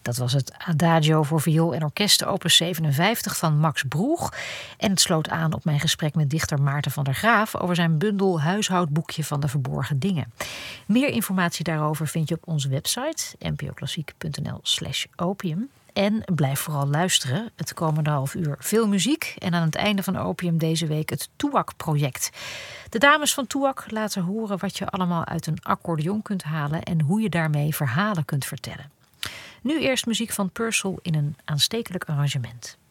Dat was het Adagio voor viool en orkest opus 57 van Max Broeg. En het sloot aan op mijn gesprek met dichter Maarten van der Graaf over zijn bundel Huishoudboekje van de verborgen dingen. Meer informatie daarover vind je op onze website npoklassiek.nl/opium. En blijf vooral luisteren. Het komende half uur veel muziek. En aan het einde van Opium deze week het Touac-project. De dames van Touac laten horen wat je allemaal uit een accordeon kunt halen en hoe je daarmee verhalen kunt vertellen. Nu eerst muziek van Purcell in een aanstekelijk arrangement.